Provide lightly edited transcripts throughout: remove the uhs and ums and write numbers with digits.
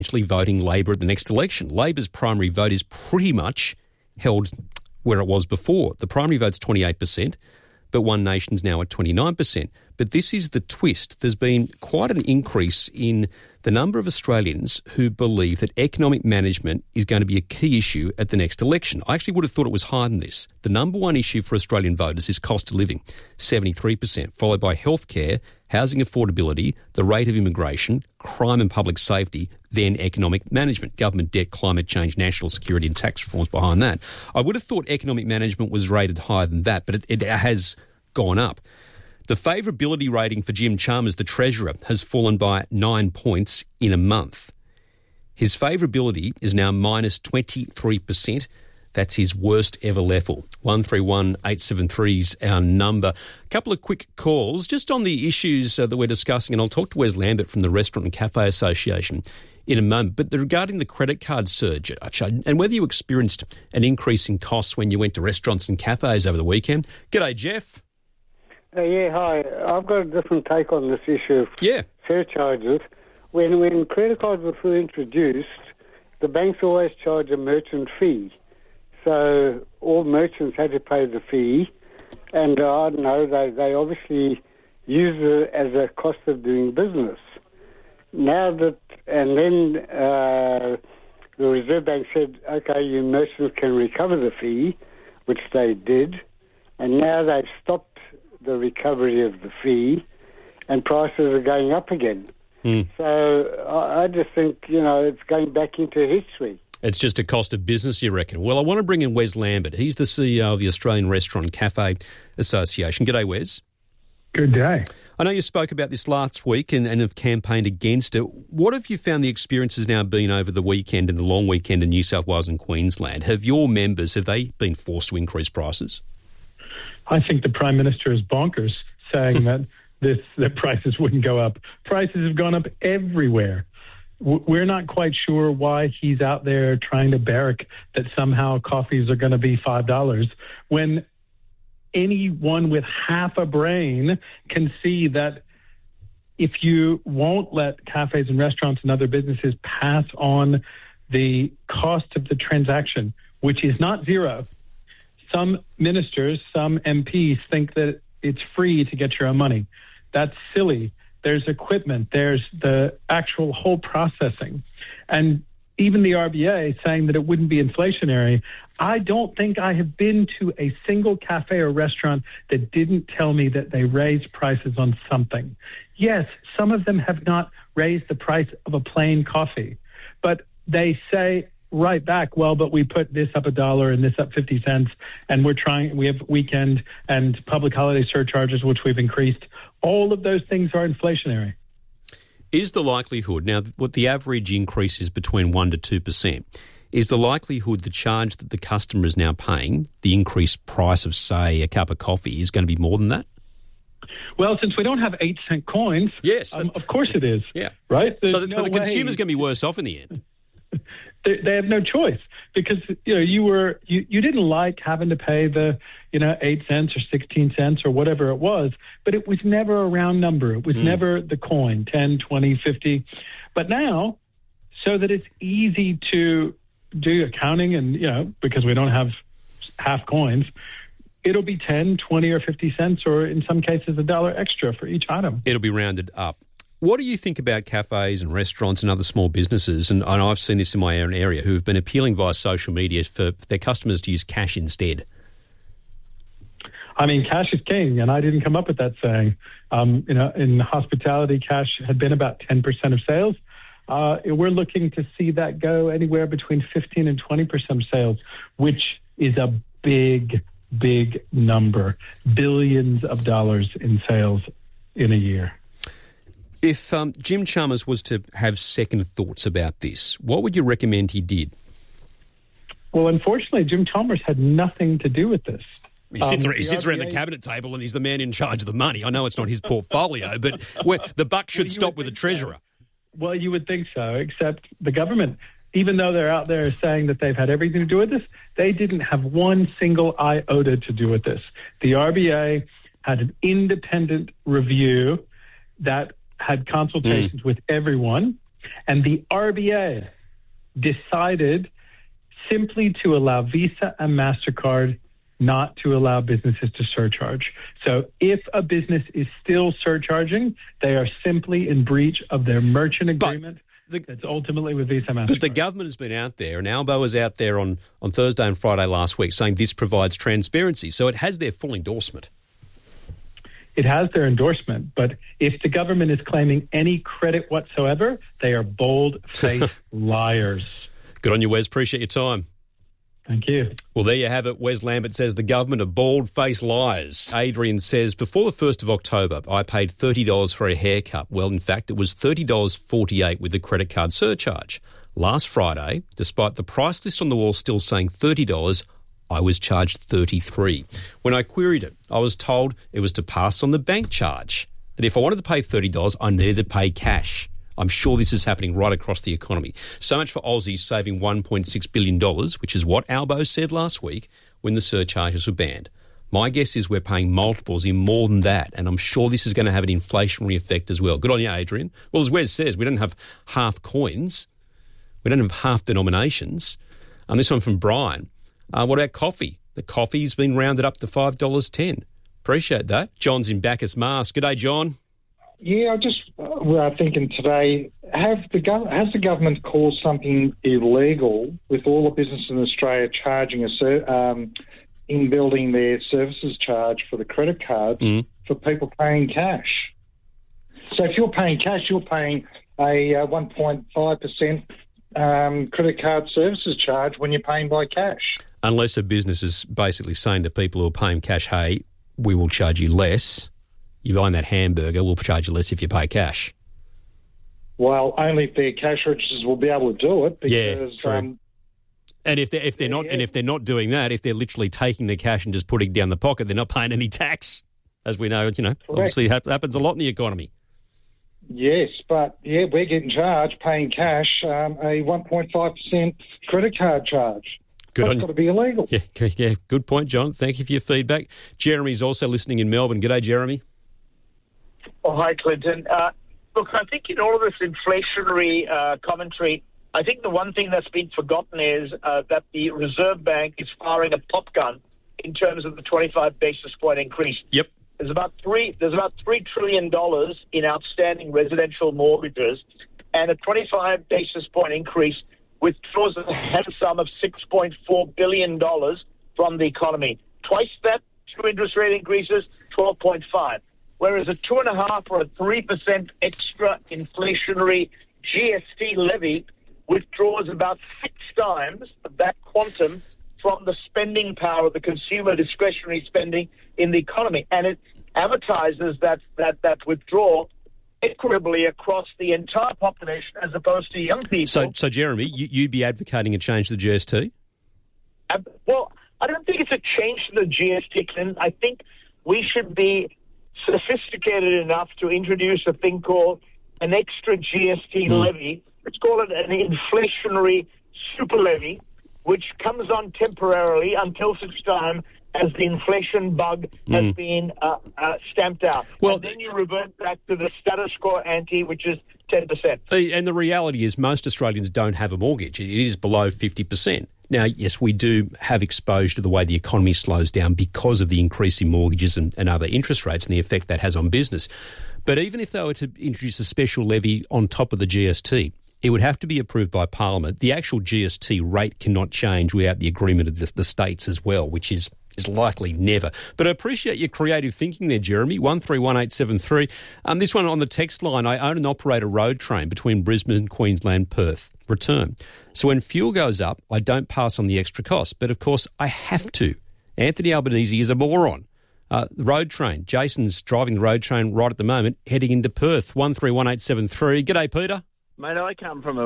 actually voting Labor at the next election. Labor's primary vote is pretty much held where it was before. The primary vote's 28%, but One Nation's now at 29%. But this is the twist. There's been quite an increase in the number of Australians who believe that economic management is going to be a key issue at the next election. I actually would have thought it was higher than this. The number one issue for Australian voters is cost of living, 73%, followed by healthcare, housing affordability, the rate of immigration, crime and public safety, then economic management, government debt, climate change, national security and tax reforms behind that. I would have thought economic management was rated higher than that, but it has gone up. The favourability rating for Jim Chalmers, the Treasurer, has fallen by 9 points in a month. His favourability is now minus 23%. That's his worst ever level. 131873 is our number. A couple of quick calls just on the issues that we're discussing, and I'll talk to Wes Lambert from the Restaurant and Cafe Association in a moment. But regarding the credit card surge, and whether you experienced an increase in costs when you went to restaurants and cafes over the weekend. G'day, Jeff. Hi. I've got a different take on this issue of surcharges. When credit cards were first introduced, the banks always charge a merchant fee. So all merchants had to pay the fee. And I don't know, they obviously use it as a cost of doing business. Now that, and then the Reserve Bank said, okay, you merchants can recover the fee, which they did. And now they've stopped the recovery of the fee, and prices are going up again. So I just think, it's going back into history. It's just a cost of business, you reckon? Well, I want to bring in Wes Lambert. He's the CEO of the Australian Restaurant and Cafe Association. G'day, Wes. Good day. I know you spoke about this last week and have campaigned against it. What have you found the experiences now been over the weekend and the long weekend in New South Wales and Queensland? Have your members, have they been forced to increase prices? I think the Prime Minister is bonkers saying that prices wouldn't go up. Prices have gone up everywhere. We're not quite sure why he's out there trying to barrack that somehow coffees are going to be $5 when anyone with half a brain can see that if you won't let cafes and restaurants and other businesses pass on the cost of the transaction, which is not zero. Some ministers, some MPs think that it's free to get your own money. That's silly. There's equipment. There's the actual whole processing. And even the RBA saying that it wouldn't be inflationary. I don't think I have been to a single cafe or restaurant that didn't tell me that they raised prices on something. Yes, some of them have not raised the price of a plain coffee, but they say right back, well, but we put this up $1 and this up 50 cents, and we have weekend and public holiday surcharges, which we've increased. All of those things are inflationary. Is the likelihood, now what the average increase is between 1% to 2%, is the likelihood the charge that the customer is now paying, the increased price of, say, a cup of coffee, is going to be more than that? Well, since we don't have 8-cent coins, yes, of course it is. Yeah. Right? So the consumer's going to be worse off in the end. They have no choice because you didn't like having to pay the 8 cents or 16 cents or whatever it was, but it was never a round number. It was never the coin, 10, 20, 50. But now, so that it's easy to do accounting and because we don't have half coins, it'll be 10, 20 or 50 cents or in some cases $1 extra for each item. It'll be rounded up. What do you think about cafes and restaurants and other small businesses, and I've seen this in my own area, who have been appealing via social media for their customers to use cash instead? I mean, cash is king, and I didn't come up with that saying. In hospitality, cash had been about 10% of sales. We're looking to see that go anywhere between 15 and 20% of sales, which is a big, big number. Billions of dollars in sales in a year. If Jim Chalmers was to have second thoughts about this, what would you recommend he did? Well, unfortunately, Jim Chalmers had nothing to do with this. He sits around the cabinet table and he's the man in charge of the money. I know it's not his portfolio, but the buck should stop with the treasurer. Well, you would think so, except the government, even though they're out there saying that they've had everything to do with this, they didn't have one single iota to do with this. The RBA had an independent review that had consultations with everyone, And the RBA decided simply to allow Visa and MasterCard, not to allow businesses to surcharge. So if a business is still surcharging, they are simply in breach of their merchant agreement. That's ultimately with Visa MasterCard. But the government has been out there, and Albo was out there on Thursday and Friday last week saying this provides transparency. So it has their full endorsement. It has their endorsement, but if the government is claiming any credit whatsoever, they are bold-faced liars. Good on you, Wes. Appreciate your time. Thank you. Well, there you have it. Wes Lambert says the government are bald-faced liars. Adrian says, before the 1st of October, I paid $30 for a haircut. Well, in fact, it was $30.48 with the credit card surcharge. Last Friday, despite the price list on the wall still saying $30, I was charged $33. When I queried it, I was told it was to pass on the bank charge, that if I wanted to pay $30, I needed to pay cash. I'm sure this is happening right across the economy. So much for Aussies saving $1.6 billion, which is what Albo said last week when the surcharges were banned. My guess is we're paying multiples in more than that, and I'm sure this is going to have an inflationary effect as well. Good on you, Adrian. Well, as Wes says, we don't have half coins. We don't have half denominations. And this one from Brian. What about coffee? The coffee's been rounded up to $5.10. Appreciate that. John's in Bacchus Marsh. G'day, John. Yeah, I just thinking today, has the government caused something illegal with all the businesses in Australia charging in building their services charge for the credit cards for people paying cash? So if you're paying cash, you're paying a 1.5% credit card services charge when you're paying by cash. Unless a business is basically saying to people who are paying cash, hey, we will charge you less. You buying that hamburger, we'll charge you less if you pay cash. Well, only if their cash registers will be able to do it. Because, yeah, true. And if they're not doing that, if they're literally taking the cash and just putting it down the pocket, they're not paying any tax, as we know. Obviously happens a lot in the economy. Yes, but we're getting charged paying cash a 1.5% credit card charge. That's got to be illegal. Yeah, good point, John. Thank you for your feedback. Jeremy's also listening in Melbourne. G'day, Jeremy. Oh, hi, Clinton. Look, I think in all of this inflationary commentary, I think the one thing that's been forgotten is that the Reserve Bank is firing a pop gun in terms of the 25 basis point increase. Yep. There's about $3 trillion in outstanding residential mortgages, and a 25 basis point increase withdraws a heavy sum of $6.4 billion from the economy. Twice that, 2 interest rate increases, 12.5. Whereas a 2.5% or a 3% extra inflationary GST levy withdraws about 6 times that quantum from the spending power of the consumer discretionary spending in the economy. And it amortizes that withdrawal equitably across the entire population as opposed to young people. So Jeremy, you'd be advocating a change to the GST? Well, I don't think it's a change to the GST, Clinton. I think we should be sophisticated enough to introduce a thing called an extra GST levy. Let's call it an inflationary super levy, which comes on temporarily until such time as the inflation bug has been stamped out. Well, and then you revert back to the status quo ante, which is 10%. And the reality is most Australians don't have a mortgage. It is below 50%. Now, yes, we do have exposure to the way the economy slows down because of the increase in mortgages and other interest rates and the effect that has on business. But even if they were to introduce a special levy on top of the GST, it would have to be approved by Parliament. The actual GST rate cannot change without the agreement of the states as well, which is likely never. But I appreciate your creative thinking there, Jeremy. 131873. This one on the text line, I own and operate a road train between Brisbane, Queensland, Perth. Return. So when fuel goes up, I don't pass on the extra cost. But, of course, I have to. Anthony Albanese is a moron. The road train. Jason's driving the road train right at the moment, heading into Perth. 131873. G'day, Peter. Mate, I come from a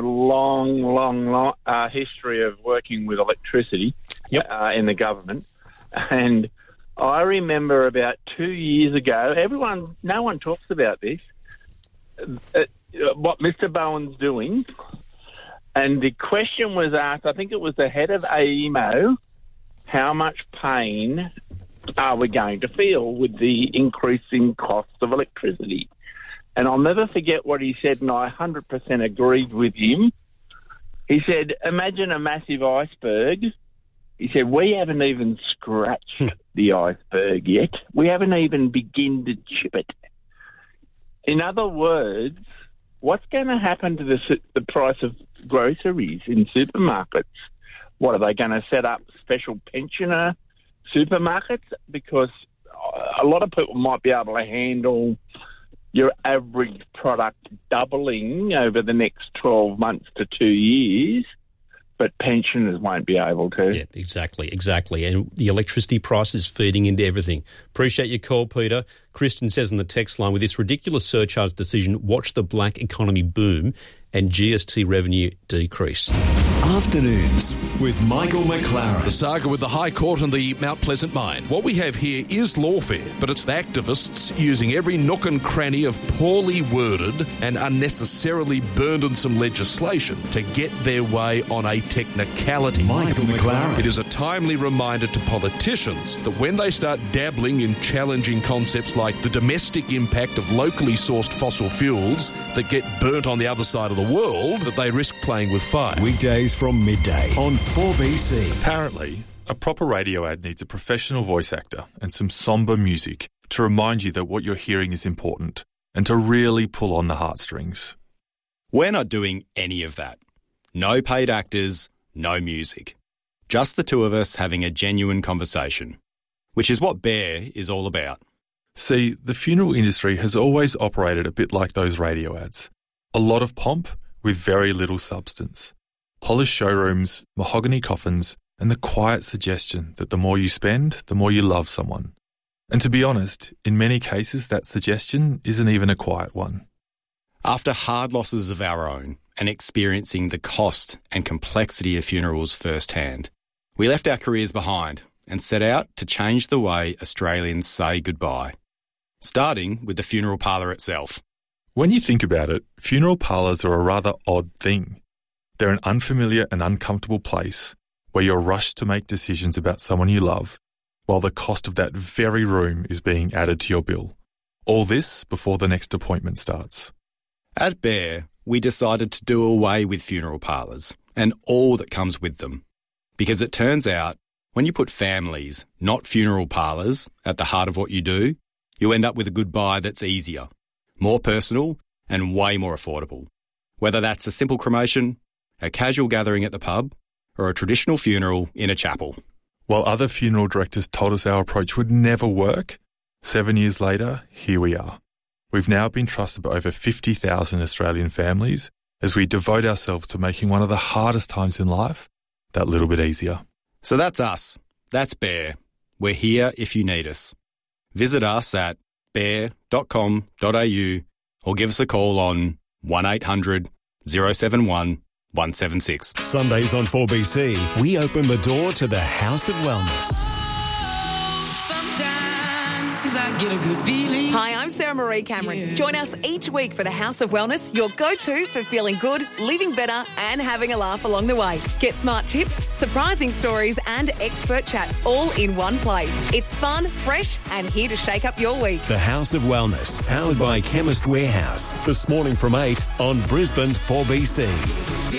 long history of working with electricity in the government. And I remember about 2 years ago, no one talks about this, what Mr. Bowen's doing. And the question was asked, I think it was the head of AEMO, how much pain are we going to feel with the increasing cost of electricity? And I'll never forget what he said, and I 100% agreed with him. He said, imagine a massive iceberg. He said, we haven't even scratched the iceberg yet. We haven't even begun to chip it. In other words, what's going to happen to the price of groceries in supermarkets? What, are they going to set up special pensioner supermarkets? Because a lot of people might be able to handle your average product doubling over the next 12 months to 2 years, but pensioners won't be able to. Yeah, exactly. And the electricity price is feeding into everything. Appreciate your call, Peter. Kristen says on the text line, with this ridiculous surcharge decision, watch the black economy boom and GST revenue decrease. Afternoons with Michael McLaren. The saga with the High Court and the Mount Pleasant mine. What we have here is lawfare, but it's activists using every nook and cranny of poorly worded and unnecessarily burdensome legislation to get their way on a technicality. Michael McLaren. It is a timely reminder to politicians that when they start dabbling in challenging concepts like the domestic impact of locally sourced fossil fuels that get burnt on the other side of the world, that they risk playing with fire. Weekdays from midday on 4BC. Apparently, a proper radio ad needs a professional voice actor and some somber music to remind you that what you're hearing is important and to really pull on the heartstrings. We're not doing any of that. No paid actors, no music. Just the two of us having a genuine conversation, which is what Bear is all about. See, the funeral industry has always operated a bit like those radio ads. A lot of pomp with very little substance. Polished showrooms, mahogany coffins, and the quiet suggestion that the more you spend, the more you love someone. And to be honest, in many cases that suggestion isn't even a quiet one. After hard losses of our own and experiencing the cost and complexity of funerals firsthand, we left our careers behind and set out to change the way Australians say goodbye, starting with the funeral parlour itself. When you think about it, funeral parlours are a rather odd thing. They're an unfamiliar and uncomfortable place where you're rushed to make decisions about someone you love, while the cost of that very room is being added to your bill. All this before the next appointment starts. At Bear, we decided to do away with funeral parlours and all that comes with them. Because it turns out, when you put families, not funeral parlours, at the heart of what you do, you end up with a goodbye that's easier, more personal, and way more affordable. Whether that's a simple cremation, a casual gathering at the pub, or a traditional funeral in a chapel. While other funeral directors told us our approach would never work, 7 years later, here we are. We've now been trusted by over 50,000 Australian families as we devote ourselves to making one of the hardest times in life that little bit easier. So that's us. That's Bear. We're here if you need us. Visit us at bear.com.au or give us a call on 1800 071 176. Sundays on 4BC, we open the door to the House of Wellness. I get a good feeling. Hi, I'm Sarah Marie Cameron. Yeah. Join us each week for the House of Wellness, your go-to for feeling good, living better, and having a laugh along the way. Get smart tips, surprising stories, and expert chats all in one place. It's fun, fresh, and here to shake up your week. The House of Wellness, powered by Chemist Warehouse. This morning from 8 on Brisbane's 4BC.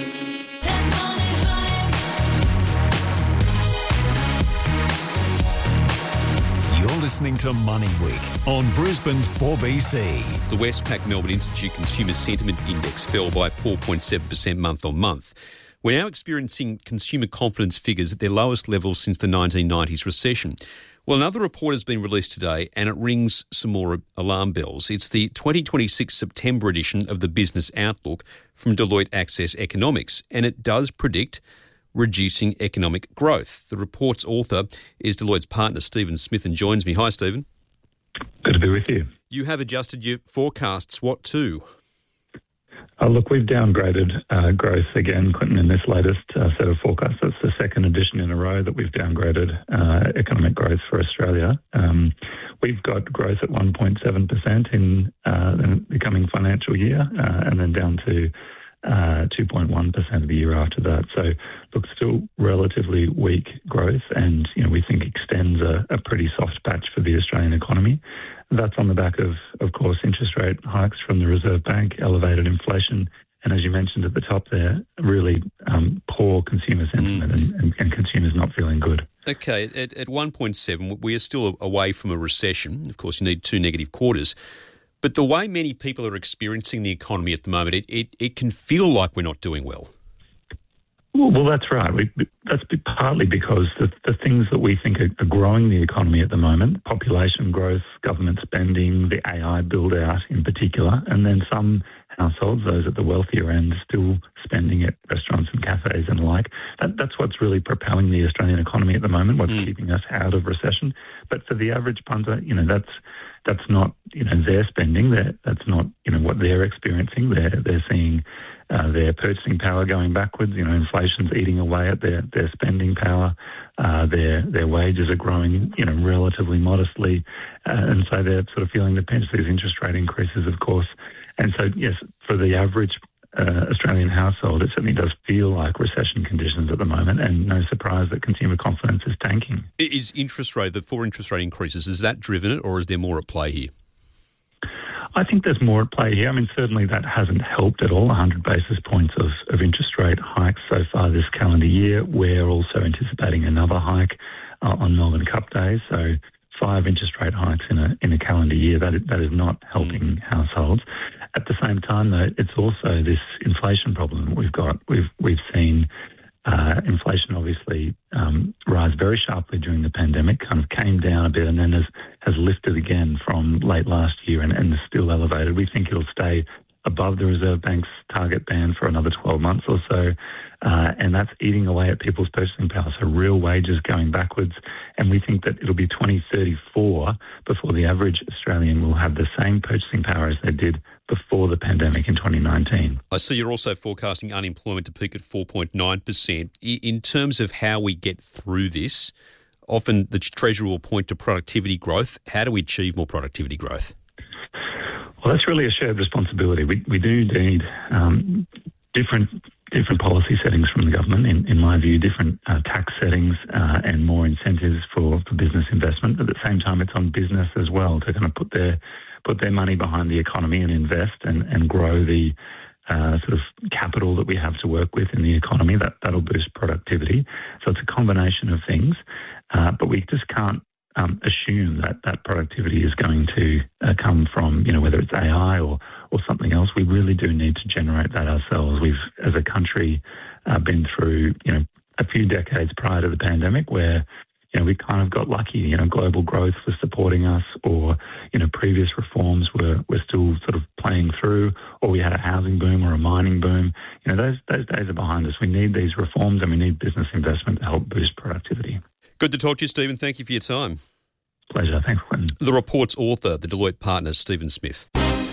Listening to Money Week on Brisbane's 4BC. The Westpac Melbourne Institute Consumer Sentiment Index fell by 4.7% month on month. We're now experiencing consumer confidence figures at their lowest levels since the 1990s recession. Well, another report has been released today and it rings some more alarm bells. It's the 2026 September edition of the Business Outlook from Deloitte Access Economics, and it does predict reducing economic growth. The report's author is Deloitte's partner, Stephen Smith, and joins me. Hi, Stephen. Good to be with you. You have adjusted your forecasts. What to? Look, we've downgraded growth again, Clinton, in this latest set of forecasts. That's the second edition in a row that we've downgraded economic growth for Australia. We've got growth at 1.7% in the coming financial year and then down to 2.1% the year after that. So, look, still relatively weak growth and, we think extends a pretty soft patch for the Australian economy. That's on the back of course, interest rate hikes from the Reserve Bank, elevated inflation, and as you mentioned at the top there, really poor consumer sentiment and consumers not feeling good. Okay, at 1.7, we are still away from a recession. Of course, you need 2 negative quarters. But the way many people are experiencing the economy at the moment, it can feel like we're not doing well. Well, that's right. That's partly because the things that we think are growing the economy at the moment, population growth, government spending, the AI build-out in particular, and then some households, those at the wealthier end, still spending at restaurants and cafes and the like. That's what's really propelling the Australian economy at the moment, what's keeping us out of recession. But for the average punter, that's not, their spending. That's not, what they're experiencing. They're seeing their purchasing power going backwards. Inflation's eating away at their spending power. Their wages are growing, relatively modestly. And so they're sort of feeling the pinch. These interest rate increases, of course. And so, yes, for the average Australian household, it certainly does feel like recession conditions at the moment, and no surprise that consumer confidence is tanking. Is the 4 interest rate increases, has that driven it, or is there more at play here? I think there's more at play here. I mean, certainly that hasn't helped at all. 100 basis points of interest rate hikes so far this calendar year. We're also anticipating another hike on Melbourne Cup Day, so 5 interest rate hikes in a calendar year. That is not helping households. At the same time, though, it's also this inflation problem that we've got. We've seen inflation obviously rise very sharply during the pandemic, kind of came down a bit and then has lifted again from late last year and is still elevated. We think it'll stay above the Reserve Bank's target band for another 12 months or so, and that's eating away at people's purchasing power, so real wages going backwards, and we think that it'll be 2034 before the average Australian will have the same purchasing power as they did before the pandemic in 2019. I see you're also forecasting unemployment to peak at 4.9%. In terms of how we get through this, often the Treasurer will point to productivity growth. How do we achieve more productivity growth? Well, that's really a shared responsibility. We do need different policy settings from the government, in my view, different tax settings and more incentives for business investment. But at the same time, it's on business as well to kind of put their money behind the economy and invest and grow the sort of capital that we have to work with in the economy. That'll boost productivity. So it's a combination of things, but we just can't assume that productivity is going to come from, whether it's AI or something else. We really do need to generate that ourselves. We've, as a country, been through, a few decades prior to the pandemic where, we kind of got lucky. Global growth was supporting us, or, previous reforms were still sort of playing through, or we had a housing boom or a mining boom. Those days are behind us. We need these reforms and we need business investment to help boost productivity. Good to talk to you, Stephen. Thank you for your time. Pleasure. Thanks, Quentin. The report's author, the Deloitte partner, Stephen Smith.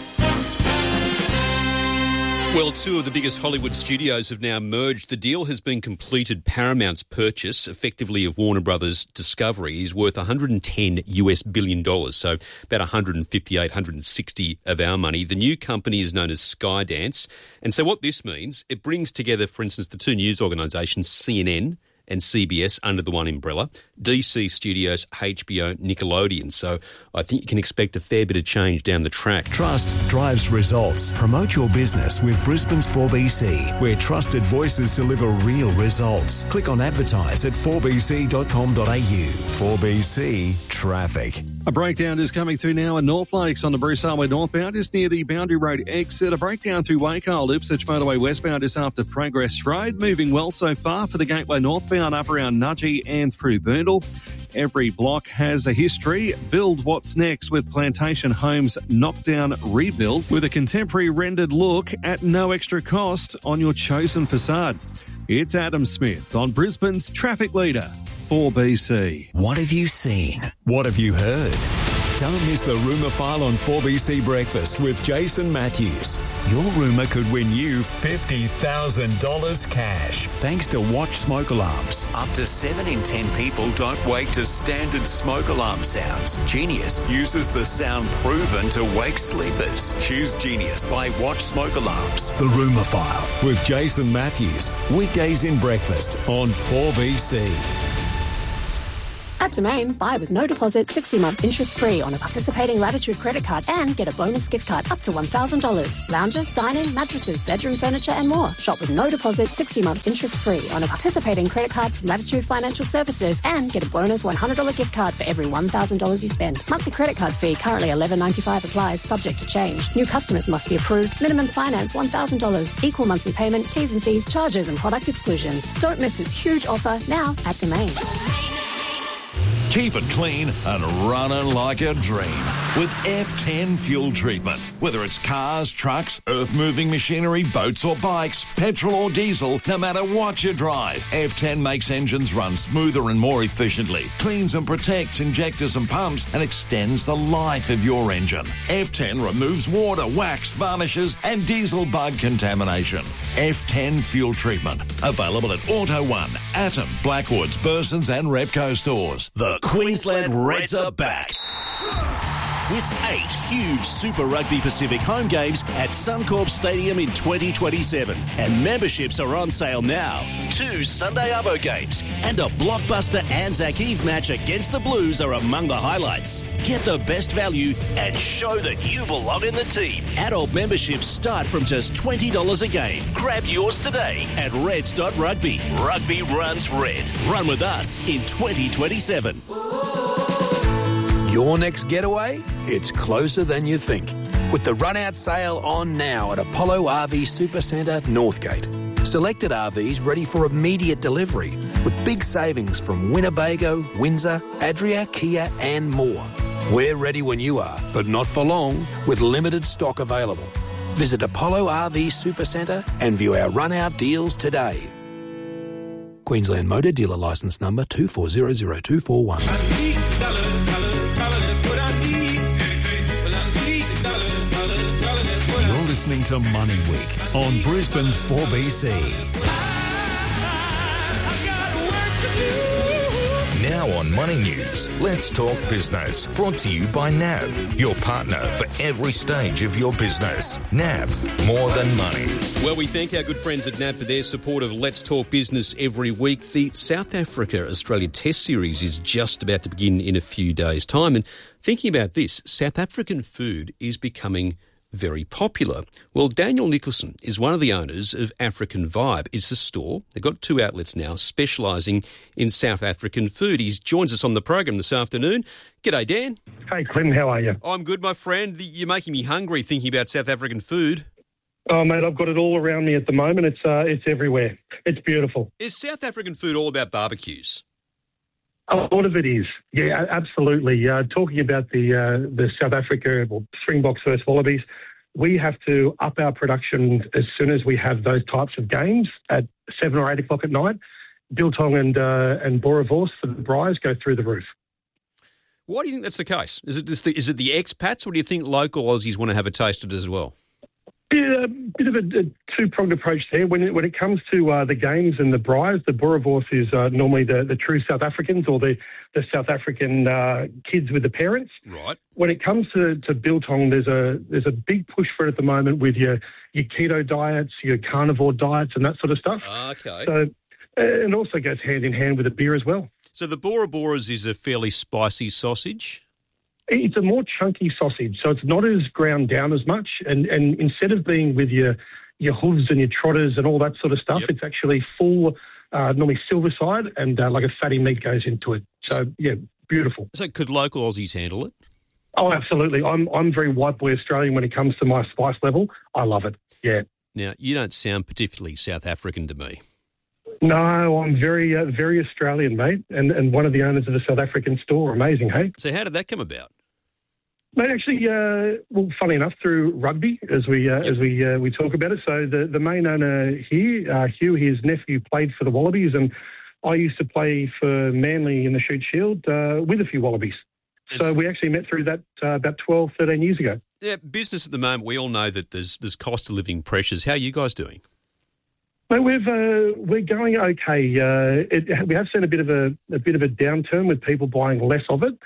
Well, 2 of the biggest Hollywood studios have now merged. The deal has been completed. Paramount's purchase, effectively, of Warner Brothers Discovery is worth $110 billion, so about 160 of our money. The new company is known as Skydance. And so what this means, it brings together, for instance, the 2 news organisations, CNN and CBS under the one umbrella, DC Studios, HBO, Nickelodeon. So I think you can expect a fair bit of change down the track. Trust drives results. Promote your business with Brisbane's 4BC, where trusted voices deliver real results. Click on advertise at 4bc.com.au. 4BC Traffic. A breakdown is coming through now in North Lakes on the Bruce Highway northbound, just near the Boundary Road exit. A breakdown through Waco, Ipswich Motorway westbound is after Progress Road. Moving well so far for the Gateway northbound up around Nudgee and through Burndall. Every block has a history. Build what's next with Plantation Homes Knockdown Rebuild with a contemporary rendered look at no extra cost on your chosen facade. It's Adam Smith on Brisbane's Traffic Leader, 4BC. What have you seen? What have you heard? Don't miss the Rumour File on 4BC Breakfast with Jason Matthews. Your rumour could win you $50,000 cash. Thanks to Watch Smoke Alarms. Up to 7 in 10 people don't wake to standard smoke alarm sounds. Genius uses the sound proven to wake sleepers. Choose Genius by Watch Smoke Alarms. The Rumour File with Jason Matthews. Weekdays in breakfast on 4BC. At Domain, buy with no deposit, 60 months interest-free on a participating Latitude credit card and get a bonus gift card up to $1,000. Lounges, dining, mattresses, bedroom furniture and more. Shop with no deposit, 60 months interest-free on a participating credit card from Latitude Financial Services and get a bonus $100 gift card for every $1,000 you spend. Monthly credit card fee currently $11.95 applies, subject to change. New customers must be approved. Minimum finance $1,000. Equal monthly payment, T's and C's, charges and product exclusions. Don't miss this huge offer now at Domain. Keep it clean and running like a dream with F10 fuel treatment. Whether it's cars, trucks, earth-moving machinery, boats or bikes, petrol or diesel, no matter what you drive, F10 makes engines run smoother and more efficiently, cleans and protects injectors and pumps, and extends the life of your engine. F10 removes water, wax, varnishes, and diesel bug contamination. F10 fuel treatment. Available at Auto One, Atom, Blackwoods, Burson's and Repco stores. The Queensland Reds are back with 8 huge Super Rugby Pacific home games at Suncorp Stadium in 2027. And memberships are on sale now. 2 Sunday Arvo games and a blockbuster Anzac Eve match against the Blues are among the highlights. Get the best value and show that you belong in the team. Adult memberships start from just $20 a game. Grab yours today at reds.rugby. Rugby runs red. Run with us in 2027. Your next getaway? It's closer than you think. With the run-out sale on now at Apollo RV Supercentre, Northgate. Selected RVs ready for immediate delivery with big savings from Winnebago, Windsor, Adria, Kia and more. We're ready when you are, but not for long, with limited stock available. Visit Apollo RV Supercentre and view our run-out deals today. Queensland Motor Dealer Licence Number 2400241. You're listening to Money Week on Brisbane's 4BC. Now on Money News, let's talk business. Brought to you by NAB, your partner for every stage of your business. NAB, more than money. Well, we thank our good friends at NAB for their support of Let's Talk Business every week. The South Africa-Australia Test Series is just about to begin in a few days' time. And thinking about this, South African food is becoming very popular. Well, Daniel Nicholson is one of the owners of African Vibe. It's a store. They've got 2 outlets now specialising in South African food. He joins us on the program this afternoon. G'day, Dan. Hey, Clinton, how are you? I'm good, my friend. You're making me hungry thinking about South African food. Oh, mate, I've got it all around me at the moment. It's everywhere. It's beautiful. Is South African food all about barbecues? A lot of it is. Yeah, absolutely. Talking about the South Africa, well, Springboks versus Wallabies, we have to up our production as soon as we have those types of games at 7 or 8 o'clock at night. Biltong and Boerewors for the Briars go through the roof. Why do you think that's the case? Is it the expats, or do you think local Aussies want to have a taste of it as well? Yeah, a bit of a two-pronged approach there. When it comes to the games and the Briars, the Boerewors is normally the true South Africans or the South African kids with the parents. Right. When it comes to Biltong, there's a big push for it at the moment with your keto diets, your carnivore diets and that sort of stuff. Okay. So it also goes hand in hand with the beer as well. So the Boerewors is a fairly spicy sausage? It's a more chunky sausage, so it's not as ground down as much. And instead of being with your hooves and your trotters and all that sort of stuff, It's actually full, normally silver side, and like a fatty meat goes into it. So, yeah, beautiful. So could local Aussies handle it? Oh, absolutely. I'm very white boy Australian when it comes to my spice level. I love it, yeah. Now, you don't sound particularly South African to me. No, I'm very Australian, mate, and one of the owners of the South African store. Amazing, hey? So how did that come about? Mate, actually, well, funny enough, through rugby, as we talk about it. So the main owner here, Hugh, his nephew played for the Wallabies, and I used to play for Manly in the Shute Shield with a few Wallabies. So we actually met through that about 12, 13 years ago. Yeah, business at the moment, we all know that there's cost of living pressures. How are you guys doing? Mate, we're going okay. We have seen a bit of a downturn with people buying less of it.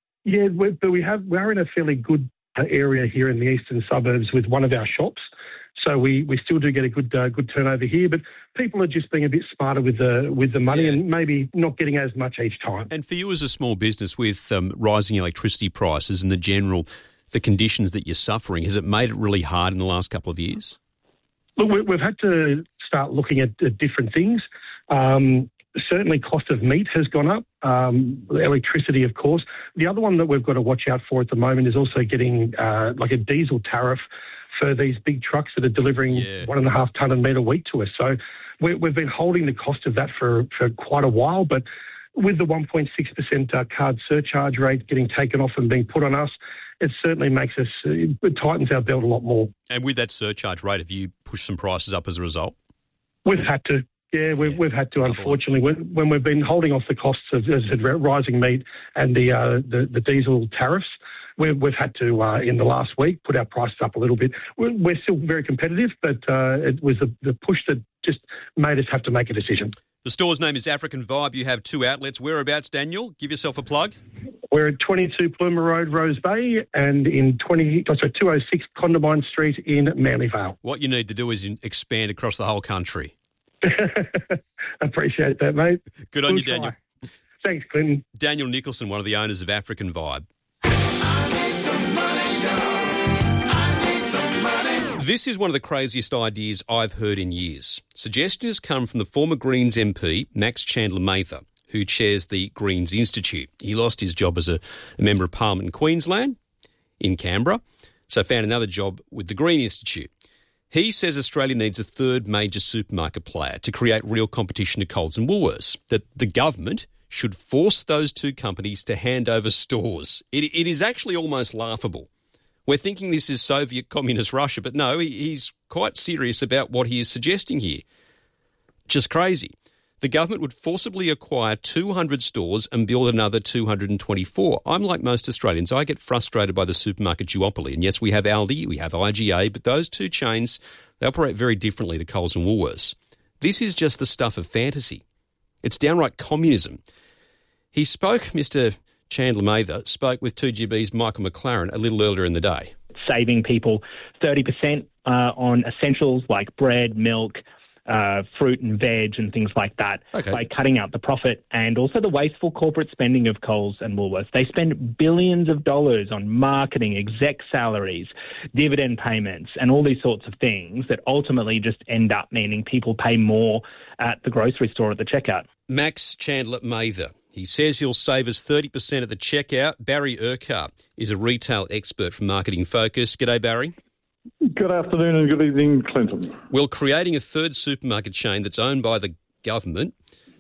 But we are in a fairly good area here in the eastern suburbs with one of our shops. So we still do get a good turnover here, but people are just being a bit smarter with the money and maybe not getting as much each time. And for you as a small business with rising electricity prices and the conditions that you're suffering, has it made it really hard in the last couple of years? Look, we've had to start looking at different things. Certainly cost of meat has gone up, electricity, of course. The other one that we've got to watch out for at the moment is also getting like a diesel tariff for these big trucks that are delivering 1.5 tonne a metre wheat to us. So we've been holding the cost of that for quite a while, but with the 1.6% card surcharge rate getting taken off and being put on us, it certainly makes us, it tightens our belt a lot more. And with that surcharge rate, have you pushed some prices up as a result? We've had to. Yeah, we've had to, unfortunately. When we've been holding off the costs of rising meat and the diesel tariffs, we've had to, in the last week, put our prices up a little bit. We're still very competitive, but it was the push that just made us have to make a decision. The store's name is African Vibe. You have 2 outlets. Whereabouts, Daniel? Give yourself a plug. We're at 22 Plumer Road, Rose Bay, and in 206 Condamine Street in Manly Vale. What you need to do is expand across the whole country. Appreciate that, mate. Good on you, Daniel. Thanks, Clinton. Daniel Nicholson, one of the owners of African Vibe. This is one of the craziest ideas I've heard in years. Suggestion has come from the former Greens MP, Max Chandler-Mather, who chairs the Greens Institute. He lost his job as a Member of Parliament in Queensland, in Canberra, so found another job with the Green Institute. He says Australia needs a third major supermarket player to create real competition to Coles and Woolworths, that the government should force those two companies to hand over stores. It is actually almost laughable. We're thinking this is Soviet communist Russia, but no, he's quite serious about what he is suggesting here. Just crazy. The government would forcibly acquire 200 stores and build another 224. I'm like most Australians. I get frustrated by the supermarket duopoly. And yes, we have Aldi, we have IGA, but those two chains, they operate very differently to Coles and Woolworths. This is just the stuff of fantasy. It's downright communism. He spoke, Mr. Chandler-Mather, spoke with 2GB's Michael McLaren a little earlier in the day. Saving people 30% on essentials like bread, milk, fruit and veg and things like that by cutting out the profit and also the wasteful corporate spending of Coles and Woolworths. They spend billions of dollars on marketing, exec salaries, dividend payments and all these sorts of things that ultimately just end up meaning people pay more at the grocery store at the checkout. Max Chandler-Mather. He says he'll save us 30% at the checkout. Barry Urquhart is a retail expert from Marketing Focus. G'day, Barry. Good afternoon and good evening, Clinton. Well, creating a third supermarket chain that's owned by the government,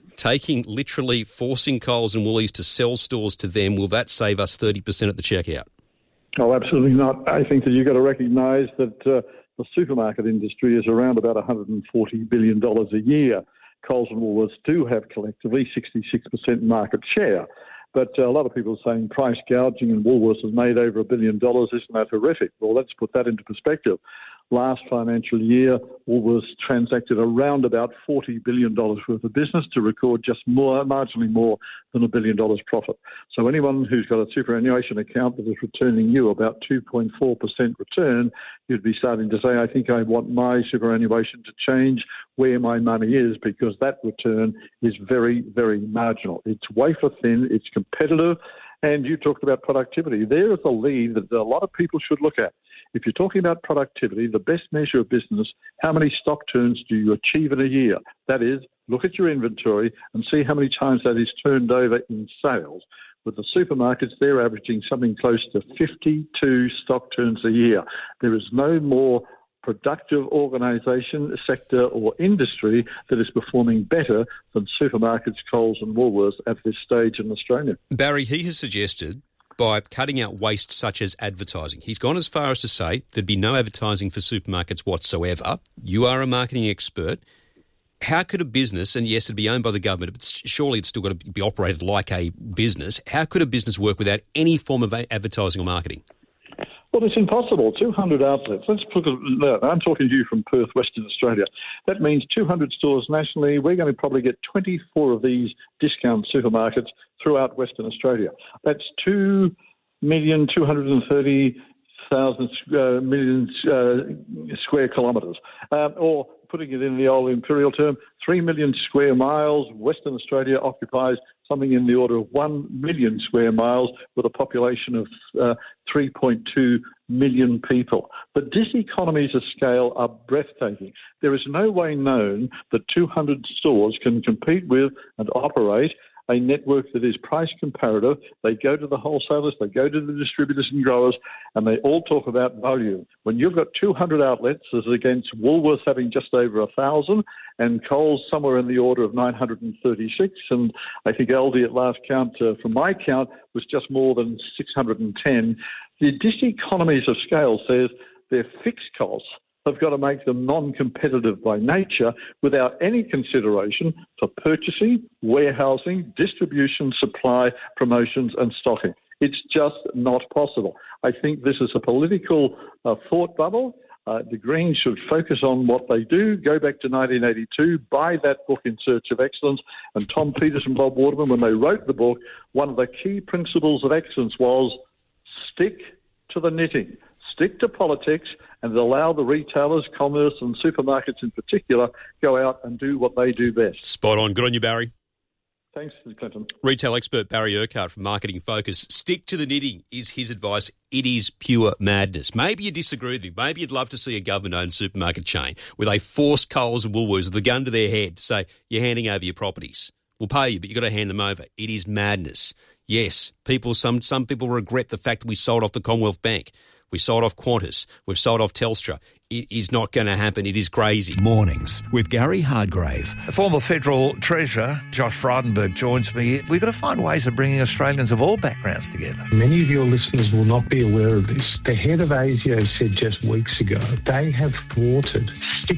literally forcing Coles and Woolies to sell stores to them, will that save us 30% at the checkout? Oh, absolutely not. I think that you've got to recognise that the supermarket industry is around about $140 billion a year. Coles and Woolworths do have collectively 66% market share. But a lot of people are saying price gouging and Woolworths has made over $1 billion. Isn't that horrific? Well, let's put that into perspective. Last financial year, Woolworths transacted around about $40 billion worth of business to record just marginally more than $1 billion profit. So anyone who's got a superannuation account that is returning you about 2.4% return, you'd be starting to say, I think I want my superannuation to change where my money is, because that return is very, very marginal. It's wafer thin, it's competitive, and you talked about productivity. There is a lead that a lot of people should look at. If you're talking about productivity, the best measure of business, how many stock turns do you achieve in a year? That is, look at your inventory and see how many times that is turned over in sales. With the supermarkets, they're averaging something close to 52 stock turns a year. There is no more productive organisation, sector or industry that is performing better than supermarkets, Coles and Woolworths at this stage in Australia. Barry, he has suggested by cutting out waste such as advertising. He's gone as far as to say there'd be no advertising for supermarkets whatsoever. You are a marketing expert. How could a business, and yes, it'd be owned by the government, but surely it's still got to be operated like a business. How could a business work without any form of advertising or marketing? Well, it's impossible. 200 outlets. Let's put it, I'm talking to you from Perth, Western Australia. That means 200 stores nationally. We're going to probably get 24 of these discount supermarkets throughout Western Australia. That's 2,230,000 million square kilometres. Or putting it in the old imperial term, 3 million square miles. Western Australia occupies something in the order of 1 million square miles with a population of 3.2 million people. The diseconomies of scale are breathtaking. There is no way known that 200 stores can compete with and operate a network that is price comparative. They go to the wholesalers, they go to the distributors and growers, and they all talk about value. When you've got 200 outlets as against Woolworths having just over 1,000 and Coles somewhere in the order of 936, and I think Aldi at last count, from my count, was just more than 610, the diseconomies of scale says their fixed costs have got to make them non-competitive by nature without any consideration for purchasing, warehousing, distribution, supply, promotions and stocking. It's just not possible. I think this is a political thought bubble. The Greens should focus on what they do, go back to 1982, buy that book In Search of Excellence. And Tom Peters and Bob Waterman, when they wrote the book, one of the key principles of excellence was stick to the knitting. Stick to politics and allow the retailers, commerce and supermarkets in particular go out and do what they do best. Spot on. Good on you, Barry. Thanks, Clinton. Retail expert Barry Urquhart from Marketing Focus. Stick to the knitting is his advice. It is pure madness. Maybe you disagree with me. Maybe you'd love to see a government-owned supermarket chain where they force Coles and Woolworths with a gun to their head to say, you're handing over your properties. We'll pay you, but you've got to hand them over. It is madness. Yes, some people regret the fact that we sold off the Commonwealth Bank. We sold off Qantas. We've sold off Telstra. It is not going to happen. It is crazy. Mornings with Gary Hardgrave. Former Federal Treasurer Josh Frydenberg joins me. We've got to find ways of bringing Australians of all backgrounds together. Many of your listeners will not be aware of this. The head of ASIO said just weeks ago they have thwarted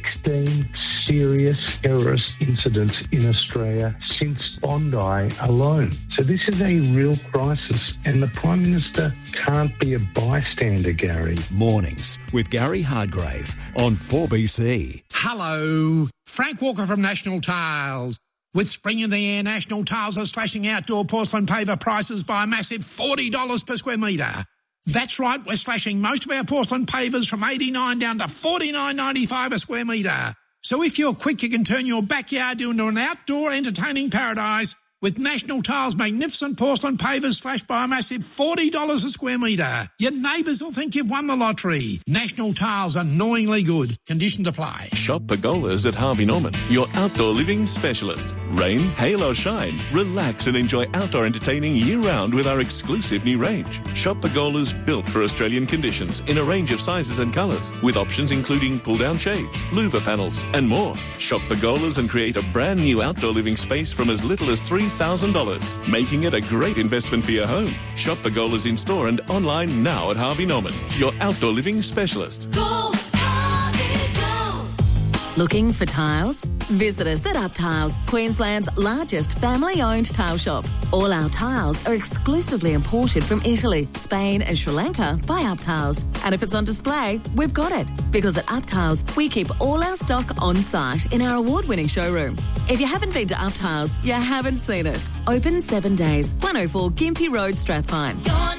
16 serious terrorist incidents in Australia since Bondi alone. So this is a real crisis, and the Prime Minister can't be a bystander, Gary. Mornings with Gary Hardgrave on 4BC. Hello, Frank Walker from National Tiles. With spring in the air, National Tiles are slashing outdoor porcelain paver prices by a massive $40 per square metre. That's right, we're slashing most of our porcelain pavers from $89 down to $49.95 a square metre. So if you're quick, you can turn your backyard into an outdoor entertaining paradise with National Tiles' magnificent porcelain pavers slashed by a massive $40 a square metre. Your neighbours will think you've won the lottery. National Tiles, annoyingly good. Conditions apply. Shop Pergolas at Harvey Norman, your outdoor living specialist. Rain, hail or shine, relax and enjoy outdoor entertaining year-round with our exclusive new range. Shop Pergolas built for Australian conditions in a range of sizes and colours, with options including pull-down shades, louver panels and more. Shop Pergolas and create a brand new outdoor living space from as little as $3,000, making it a great investment for your home. Shop Pergolas in store and online now at Harvey Norman, your outdoor living specialist. Go, Harvey, go. Looking for tiles? Visit us at Up Tiles, Queensland's largest family-owned tile shop. All our tiles are exclusively imported from Italy, Spain and Sri Lanka by Up Tiles. And if it's on display, we've got it. Because at Up Tiles, we keep all our stock on site in our award-winning showroom. If you haven't been to Up Tiles, you haven't seen it. Open 7 days, 104 Gympie Road, Strathpine.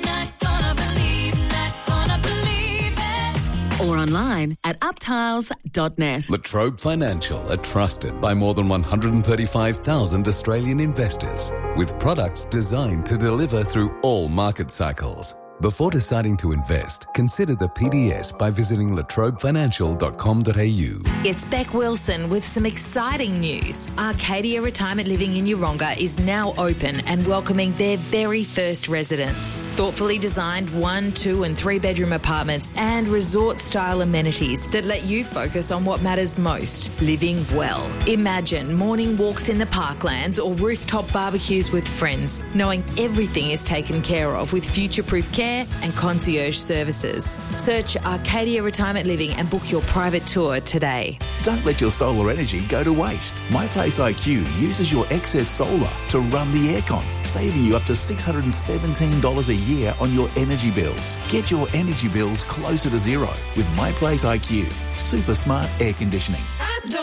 Or online at uptiles.net. Latrobe Financial are trusted by more than 135,000 Australian investors with products designed to deliver through all market cycles. Before deciding to invest, consider the PDS by visiting latrobefinancial.com.au. It's Beck Wilson with some exciting news. Arcadia Retirement Living in Yeronga is now open and welcoming their very first residents. Thoughtfully designed 1, 2 and 3 bedroom apartments and resort-style amenities that let you focus on what matters most, living well. Imagine morning walks in the parklands or rooftop barbecues with friends, knowing everything is taken care of with future-proof care and concierge services. Search Arcadia Retirement Living and book your private tour today. Don't let your solar energy go to waste. MyPlace IQ uses your excess solar to run the aircon, saving you up to $617 a year on your energy bills. Get your energy bills closer to zero with MyPlace IQ. Super smart air conditioning.